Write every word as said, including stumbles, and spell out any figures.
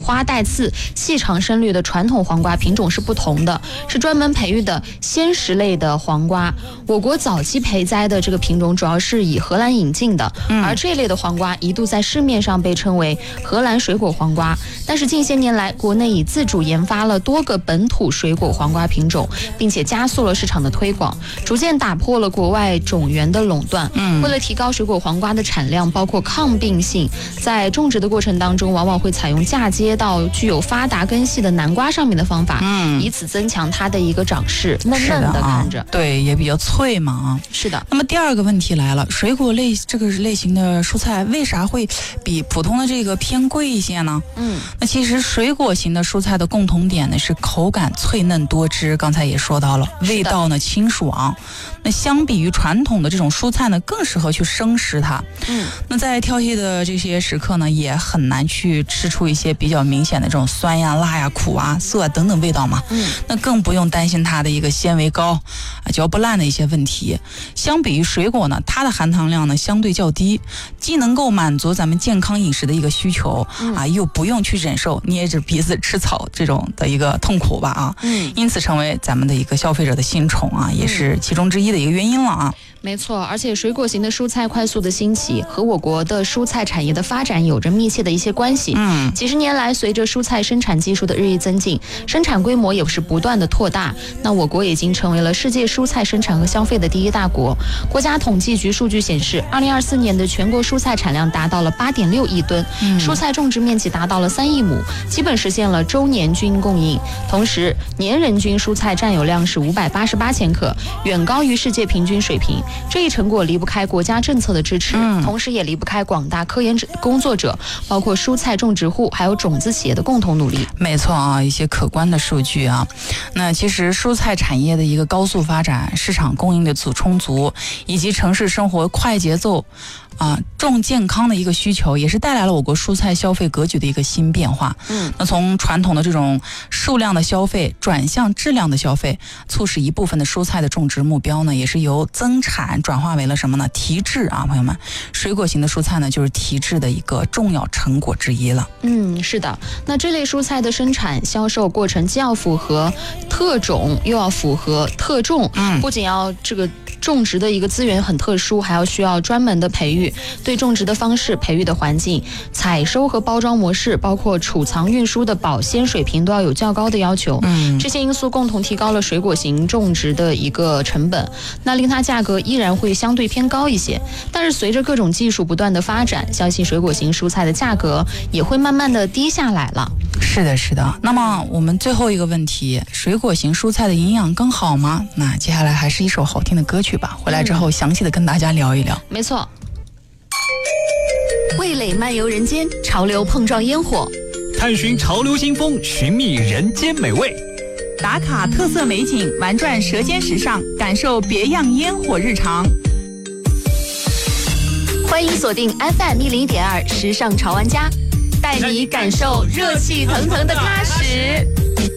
花带刺、细长深绿的传统黄瓜品种是不同的，是专门培育的鲜食类的黄瓜。我国早期培栽的这个品种主要是以荷兰引进的，嗯、而这类的黄瓜一度在市面上被称为荷兰水果黄瓜。但是近些年来，国内已自主研发了多个本土水果黄瓜品种，并且加速了市场的推广，逐渐打破了国外种源的垄断。嗯，为了提高水果黄瓜的产量，包括抗病性，在种植的过程当中，往往会采用嫁接到具有发达根系的南瓜上面的方法，嗯，以此增强它的一个长势，嫩嫩的看着， 啊、对，也比较脆嘛啊。 是的。 那么第二个问题来了，水果类这个类型的蔬菜为啥会比普通的这个偏贵一些呢？嗯，那其实水果型的蔬菜的共同点呢是口感脆嫩多汁，刚才也说到了，味道呢清爽。那相比于传统的这种蔬菜呢，更适合去生食它。嗯，那在挑剔的这些时刻呢，也很难去吃出一些比较明显的这种酸呀、辣呀、苦啊、涩啊等等味道嘛。嗯，那更不用担心它的一个纤维高、啊嚼不烂的一些问题。相比于水果呢，它的含糖量呢相对较低，既能够满足咱们健康饮食的一个需求、嗯、啊，又不用去忍受捏着鼻子吃草这种的一个痛苦吧啊。嗯，因此成为咱们的一个消费者的新宠啊，也是其中之一的一个原因了啊。 没错，而且水果型的蔬菜快速的兴起和我国的蔬菜产业的发展有着密切的一些关系。嗯，几十年来，随着蔬菜生产技术的日益增进，生产规模也是不断的拓大。那我国已经成为了世界蔬菜生产和消费的第一大国。国家统计局数据显示，二零二四年的全国蔬菜产量达到了八点六亿吨，嗯、蔬菜种植面积达到了三亿亩，基本实现了周年均供应。同时，年人均蔬菜占有量是五百八十八千克，远高于世界平均水平。这一成果离不开国家政策的支持，嗯、同时也离不开广大科研工作者，包括蔬菜种植户还有种子企业的共同努力。 没错啊，一些可观的数据啊。那其实蔬菜产业的一个高速发展，市场供应的足充足，以及城市生活快节奏啊，重健康的一个需求，也是带来了我国蔬菜消费格局的一个新变化。嗯，那从传统的这种数量的消费转向质量的消费，促使一部分的蔬菜的种植目标呢，也是由增产转化为了什么呢？提质啊，朋友们，水果型的蔬菜呢，就是提质的一个重要成果之一了。 嗯，是的。那这类蔬菜的生产销售过程既要符合特种，又要符合特种。嗯，不仅要这个种植的一个资源很特殊，还要需要专门的培育，对种植的方式、培育的环境、采收和包装模式，包括储藏运输的保鲜水平都要有较高的要求。嗯，这些因素共同提高了水果型种植的一个成本，那令它价格依然会相对偏高一些。但是随着各种技术不断的发展，相信水果型蔬菜的价格也会慢慢的低下来了。 是的，是的。那么我们最后一个问题，水果型蔬菜的营养更好吗？那接下来还是一首好听的歌曲吧，回来之后详细的跟大家聊一聊。 嗯、没错。味蕾漫游人间，潮流碰撞烟火， 探寻潮流新风，寻觅人间美味， 打卡特色美景，玩转舌尖时尚，感受别样烟火日常。 欢迎锁定 F M 一零一点二时尚潮玩家，带你感受热气腾腾的踏实。